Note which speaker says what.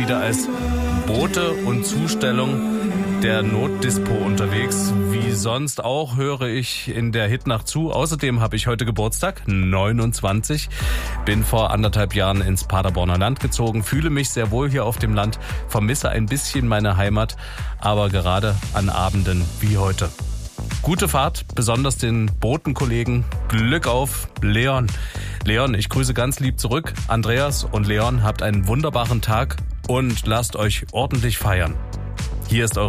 Speaker 1: wieder als Bote und Zustellung der Notdispo unterwegs. Wie sonst auch höre ich in der Hitnacht zu. Außerdem habe ich heute Geburtstag, 29. Bin vor 1,5 Jahren ins Paderborner Land gezogen, fühle mich sehr wohl hier auf dem Land, vermisse ein bisschen meine Heimat, aber gerade an Abenden wie heute. Gute Fahrt, besonders den Botenkollegen. Glück auf, Leon. Leon, ich grüße ganz lieb zurück. Andreas und Leon, habt einen wunderbaren Tag und lasst euch ordentlich feiern. Hier ist eure